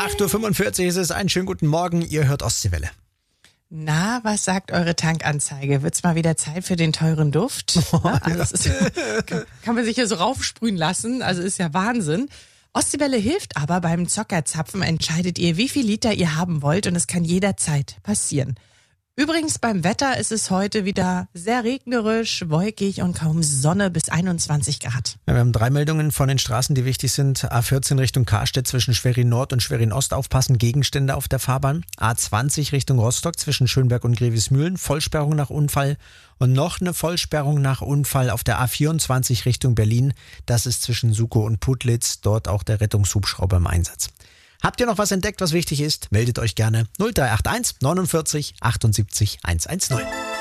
8.45 Uhr ist es. Einen schönen guten Morgen. Ihr hört Ostseewelle. Na, was sagt eure Tankanzeige? Wird's mal wieder Zeit für den teuren Duft? Kann man sich ja so raufsprühen lassen. Also ist ja Wahnsinn. Ostseewelle hilft aber beim Zockerzapfen. Entscheidet ihr, wie viel Liter ihr haben wollt, und es kann jederzeit passieren. Übrigens beim Wetter ist es heute wieder sehr regnerisch, wolkig und kaum Sonne, bis 21 Grad. Ja, wir haben 3 Meldungen von den Straßen, die wichtig sind. A14 Richtung Karstedt zwischen Schwerin Nord und Schwerin Ost aufpassen, Gegenstände auf der Fahrbahn. A20 Richtung Rostock zwischen Schönberg und Grevesmühlen, Vollsperrung nach Unfall. Und noch eine Vollsperrung nach Unfall auf der A24 Richtung Berlin. Das ist zwischen Sukow und Putlitz, dort auch der Rettungshubschrauber im Einsatz. Habt ihr noch was entdeckt, was wichtig ist? Meldet euch gerne 0381 49 78 110.